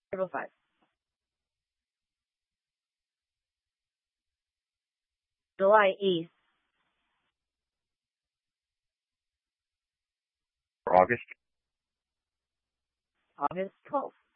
Table 5. July 8th. For August. August 12th.